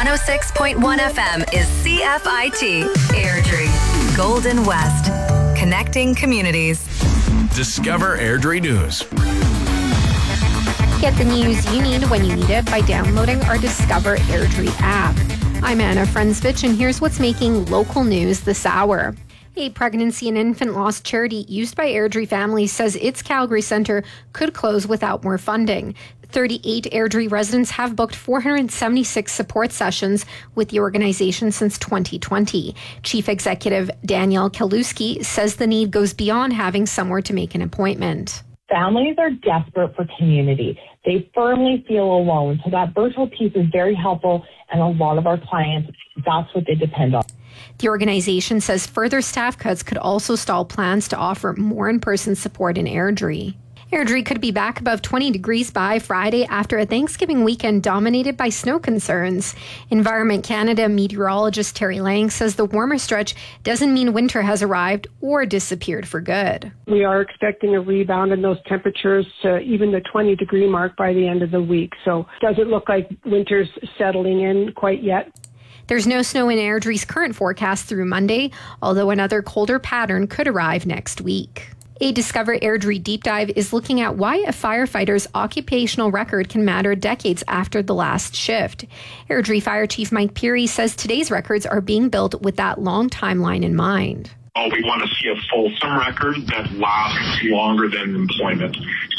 106.1 FM is CFIT Airdrie, Golden West, connecting communities. Discover Airdrie News. Get the news you need when you need it by downloading our Discover Airdrie app. I'm Anna Frensvich, and here's what's making local news this hour. A pregnancy and infant loss charity used by Airdrie families says its Calgary centre could close without more funding. 38 Airdrie residents have booked 476 support sessions with the organization since 2020. Chief Executive Danielle Kaluski says the need goes beyond having somewhere to make an appointment. Families are desperate for community. They firmly feel alone. So that virtual piece is very helpful, and a lot of our clients, that's what they depend on. The organization says further staff cuts could also stall plans to offer more in-person support in Airdrie. Airdrie could be back above 20 degrees by Friday after a Thanksgiving weekend dominated by snow concerns. Environment Canada meteorologist Terry Lang says the warmer stretch doesn't mean winter has arrived or disappeared for good. We are expecting a rebound in those temperatures to even the 20-degree mark by the end of the week. So does it look like winter's settling in quite yet? There's no snow in Airdrie's current forecast through Monday, although another colder pattern could arrive next week. A Discover Airdrie deep dive is looking at why a firefighter's occupational record can matter decades after the last shift. Airdrie Fire Chief Mike Peary says today's records are being built with that long timeline in mind. We want to see a fulsome record that lasts longer than employment.